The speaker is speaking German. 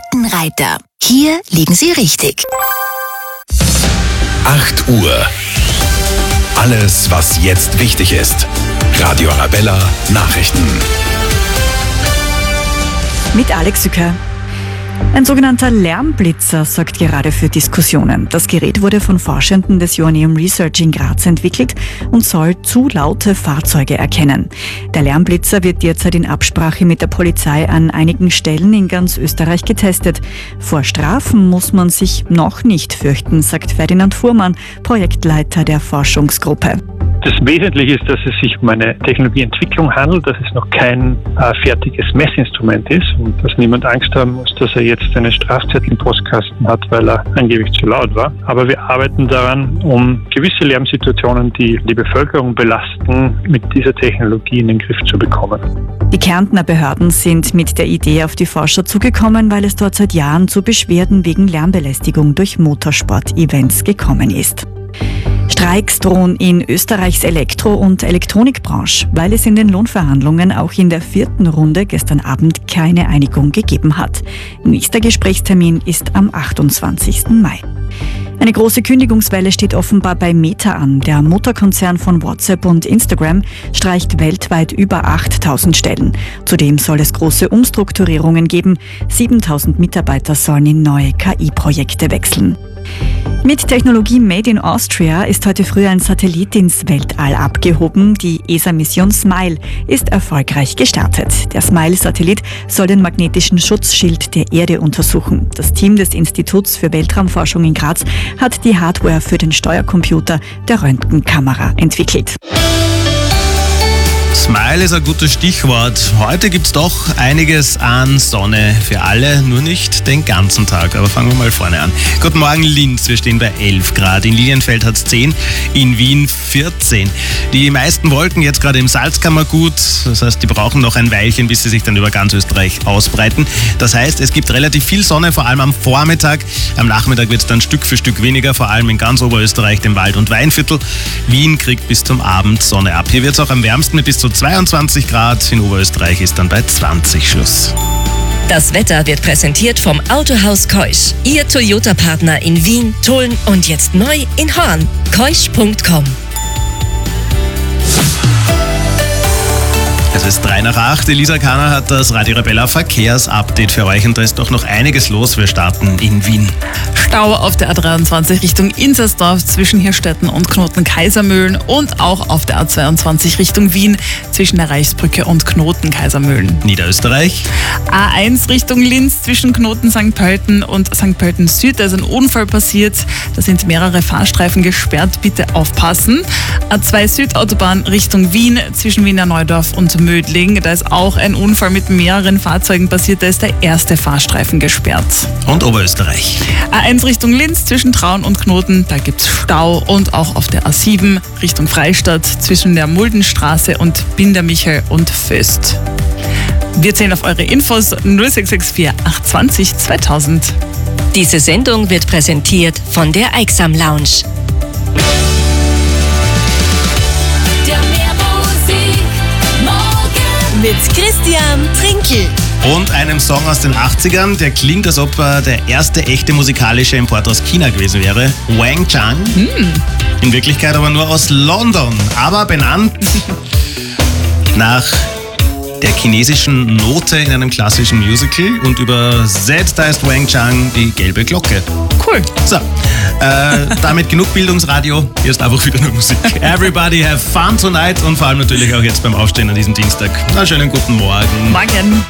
Breitenreiter. Hier liegen Sie richtig. 8 Uhr. Alles, was jetzt wichtig ist. Radio Arabella Nachrichten. Mit Alex Sücker. Ein sogenannter Lärmblitzer sorgt gerade für Diskussionen. Das Gerät wurde von Forschenden des Joanneum Research in Graz entwickelt und soll zu laute Fahrzeuge erkennen. Der Lärmblitzer wird derzeit in Absprache mit der Polizei an einigen Stellen in ganz Österreich getestet. Vor Strafen muss man sich noch nicht fürchten, sagt Ferdinand Fuhrmann, Projektleiter der Forschungsgruppe. Das Wesentliche ist, dass es sich um eine Technologieentwicklung handelt, dass es noch kein fertiges Messinstrument ist und dass niemand Angst haben muss, dass er jetzt einen Strafzettel im Postkasten hat, weil er angeblich zu laut war. Aber wir arbeiten daran, um gewisse Lärmsituationen, die die Bevölkerung belasten, mit dieser Technologie in den Griff zu bekommen. Die Kärntner Behörden sind mit der Idee auf die Forscher zugekommen, weil es dort seit Jahren zu Beschwerden wegen Lärmbelästigung durch Motorsport-Events gekommen ist. Streiks drohen in Österreichs Elektro- und Elektronikbranche, weil es in den Lohnverhandlungen auch in der 4. Runde gestern Abend keine Einigung gegeben hat. Nächster Gesprächstermin ist am 28. Mai. Eine große Kündigungswelle steht offenbar bei Meta an. Der Mutterkonzern von WhatsApp und Instagram streicht weltweit über 8.000 Stellen. Zudem soll es große Umstrukturierungen geben. 7.000 Mitarbeiter sollen in neue KI-Projekte wechseln. Mit Technologie Made in Austria ist heute früh ein Satellit ins Weltall abgehoben. Die ESA-Mission SMILE ist erfolgreich gestartet. Der SMILE-Satellit soll den magnetischen Schutzschild der Erde untersuchen. Das Team des Instituts für Weltraumforschung in Graz hat die Hardware für den Steuercomputer der Röntgenkamera entwickelt. Smile ist ein gutes Stichwort. Heute gibt's doch einiges an Sonne für alle, nur nicht den ganzen Tag. Aber fangen wir mal vorne an. Guten Morgen Linz, wir stehen bei 11 Grad. In Lilienfeld hat's 10, in Wien 14. Die meisten Wolken jetzt gerade im Salzkammergut. Das heißt, die brauchen noch ein Weilchen, bis sie sich dann über ganz Österreich ausbreiten. Das heißt, es gibt relativ viel Sonne, vor allem am Vormittag. Am Nachmittag wird's dann Stück für Stück weniger, vor allem in ganz Oberösterreich, dem Wald- und Weinviertel. Wien kriegt bis zum Abend Sonne ab. Hier wird's auch am wärmsten mit bis zu 22 Grad, in Oberösterreich ist dann bei 20 Schluss. Das Wetter wird präsentiert vom Autohaus Keusch. Ihr Toyota-Partner in Wien, Tulln und jetzt neu in Horn. Keusch.com. Es ist 7:03. Elisa Kahner hat das Radio Arabella Verkehrsupdate für euch und da ist doch noch einiges los. Wir starten in Wien. Stau auf der A23 Richtung Inzersdorf zwischen Hirstetten und Knoten-Kaisermühlen und auch auf der A22 Richtung Wien zwischen der Reichsbrücke und Knoten-Kaisermühlen. Niederösterreich. A1 Richtung Linz zwischen Knoten-St. Pölten und St. Pölten Süd. Da ist ein Unfall passiert. Da sind mehrere Fahrstreifen gesperrt. Bitte aufpassen. A2 Südautobahn Richtung Wien zwischen Wiener Neudorf und Mödling. Da ist auch ein Unfall mit mehreren Fahrzeugen passiert. Da ist der erste Fahrstreifen gesperrt. Und Oberösterreich. A1 Richtung Linz zwischen Traun und Knoten, da gibt's Stau und auch auf der A7 Richtung Freistadt zwischen der Muldenstraße und Bindermichel und Föst. Wir zählen auf eure Infos 0664 820 2000. Diese Sendung wird präsentiert von der Eiksam Lounge. Mit Christian Trinkel. Und einem Song aus den 80ern, der klingt, als ob er der erste echte musikalische Import aus China gewesen wäre. Wang Chang. In Wirklichkeit aber nur aus London. Aber benannt nach der chinesischen Note in einem klassischen Musical und übersetzt heißt Wang Chang die gelbe Glocke. Cool. So, damit genug Bildungsradio. Hier ist einfach wieder nur Musik. Everybody have fun tonight und vor allem natürlich auch jetzt beim Aufstehen an diesem Dienstag. Na, schönen guten Morgen. Morgen.